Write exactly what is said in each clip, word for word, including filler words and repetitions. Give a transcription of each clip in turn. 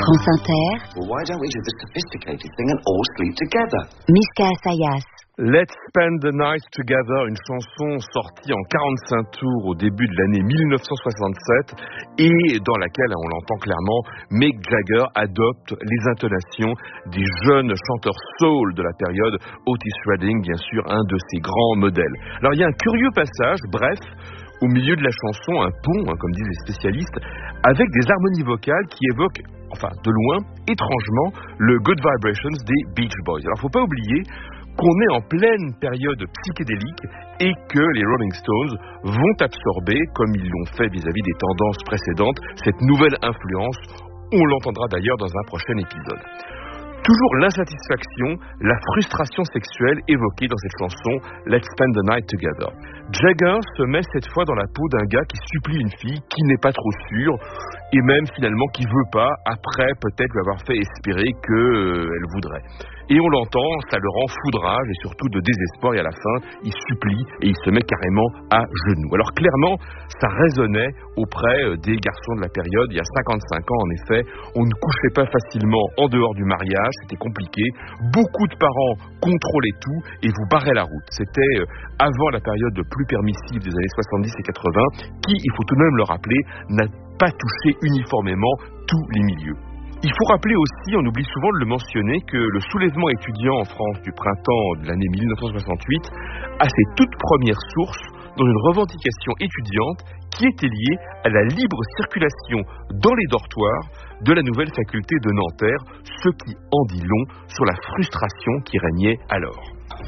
France Inter. Well, why don't we do the sophisticated thing and all sleep together? Mishka Assayas. Let's Spend the Night Together, une chanson sortie en quarante-cinq tours au début de l'année dix-neuf cent soixante-sept et dans laquelle, on l'entend clairement, Mick Jagger adopte les intonations des jeunes chanteurs soul de la période, Otis Redding, bien sûr, un de ses grands modèles. Alors il y a un curieux passage, bref, au milieu de la chanson, un pont, hein, comme disent les spécialistes, avec des harmonies vocales qui évoquent, enfin de loin, étrangement, le Good Vibrations des Beach Boys. Alors faut pas oublier qu'on est en pleine période psychédélique et que les Rolling Stones vont absorber, comme ils l'ont fait vis-à-vis des tendances précédentes, cette nouvelle influence. On l'entendra d'ailleurs dans un prochain épisode. Toujours l'insatisfaction, la frustration sexuelle évoquée dans cette chanson Let's Spend the Night Together. Jagger se met cette fois dans la peau d'un gars qui supplie une fille qui n'est pas trop sûre et même finalement qui veut pas, après peut-être lui avoir fait espérer qu'elle euh, voudrait. Et on l'entend, ça le rend foudrage et surtout de désespoir et à la fin, il supplie et il se met carrément à genoux. Alors clairement, ça résonnait auprès des garçons de la période. Il y a cinquante-cinq ans, en effet, on ne couchait pas facilement en dehors du mariage, c'était compliqué. Beaucoup de parents contrôlaient tout et vous barraient la route. C'était avant la période plus permissive des années soixante-dix et quatre-vingts, qui, il faut tout de même le rappeler, n'a pas touché uniformément tous les milieux. Il faut rappeler aussi, on oublie souvent de le mentionner, que le soulèvement étudiant en France du printemps de l'année dix-neuf cent soixante-huit a ses toutes premières sources dans une revendication étudiante qui était liée à la libre circulation dans les dortoirs de la nouvelle faculté de Nanterre, ce qui en dit long sur la frustration qui régnait alors.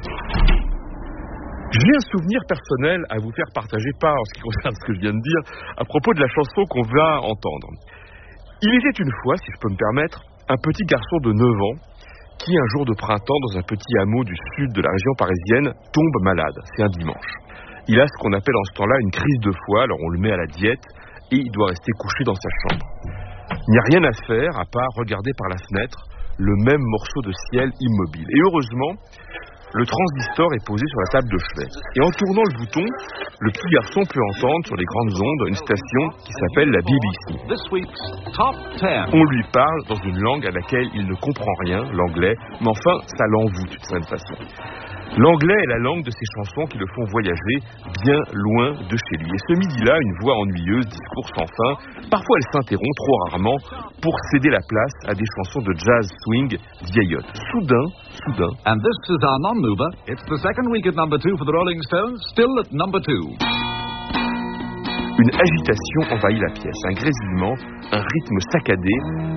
J'ai un souvenir personnel à vous faire partager par en ce qui concerne ce que je viens de dire à propos de la chanson qu'on va entendre. Il était une fois, si je peux me permettre, un petit garçon de neuf ans qui, un jour de printemps, dans un petit hameau du sud de la région parisienne, tombe malade. C'est un dimanche. Il a ce qu'on appelle en ce temps-là une crise de foie, alors on le met à la diète et il doit rester couché dans sa chambre. Il n'y a rien à faire à part regarder par la fenêtre le même morceau de ciel immobile. Et heureusement, le transistor est posé sur la table de chevet. Et en tournant le bouton, le petit garçon peut entendre sur les grandes ondes une station qui s'appelle la B B C. On lui parle dans une langue à laquelle il ne comprend rien, l'anglais, mais enfin, ça l'envoûte d'une certaine façon. L'anglais est la langue de ces chansons qui le font voyager bien loin de chez lui. Et ce midi-là, une voix ennuyeuse, discours sans fin, parfois elle s'interrompt trop rarement pour céder la place à des chansons de jazz swing vieillottes. Soudain, soudain... And this is our non-mover. It's the second week at number two for the Rolling Stones, still at number two. Une agitation envahit la pièce, un grésillement, un rythme saccadé.